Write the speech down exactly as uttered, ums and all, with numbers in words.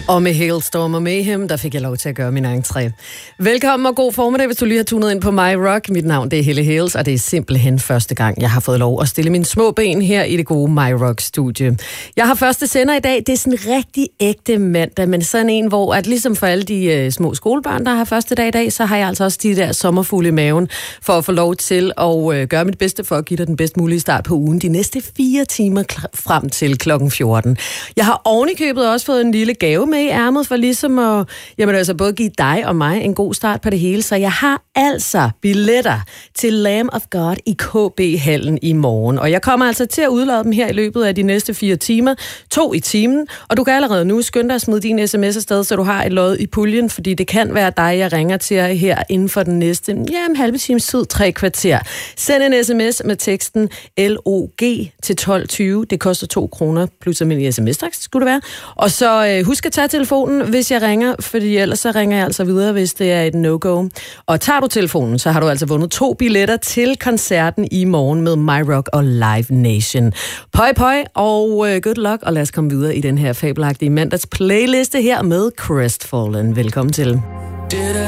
Og med Hailstorm og Mayhem, der fik jeg lov til at gøre min entré. Velkommen og god formiddag, hvis du lige har tunet ind på My Rock. Mit navn det er Helle Hales, og det er simpelthen første gang, jeg har fået lov at stille mine små ben her i det gode My Rock-studie. Jeg har første sender i dag. Det er sådan en rigtig ægte mandag, men sådan en, hvor at ligesom for alle de uh, små skolebørn, der har første dag i dag, så har jeg altså også de der sommerfugle i maven for at få lov til at uh, gøre mit bedste for at give dig den bedst mulige start på ugen de næste fire timer kl- frem til klokken fjorten. Jeg har ovenikøbet også fået en lille gave med i ærmet for ligesom at jamen, altså både give dig og mig en god start på det hele. Så jeg har altså billetter til Lamb of God i K B-hallen i morgen. Og jeg kommer altså til at udlade dem her i løbet af de næste fire timer. To i timen. Og du kan allerede nu skynde dig at smide din sms afsted, så du har et lod i puljen, fordi det kan være dig, jeg ringer til her inden for den næste jamen, halve times tid, tre kvarter. Send en sms med teksten L O G til tolv tyve. Det koster to kroner plus almindelig sms-takst, skulle det være. Og så øh, husk at tage telefonen, hvis jeg ringer, fordi ellers så ringer jeg altså videre, hvis det er et no-go. Og tager du telefonen, så har du altså vundet to billetter til koncerten i morgen med My Rock og Live Nation. Pøj, pøj, og uh, good luck, og lad os komme videre i den her fabelagtige mandags playliste her med Crestfallen. Velkommen til.